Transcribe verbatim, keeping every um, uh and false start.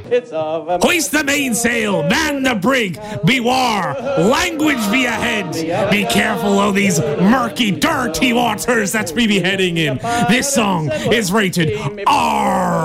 It's of a Hoist the mainsail, man the brig, beware, language be ahead. Be careful of these murky, dirty waters that's we be heading in. This song is rated R.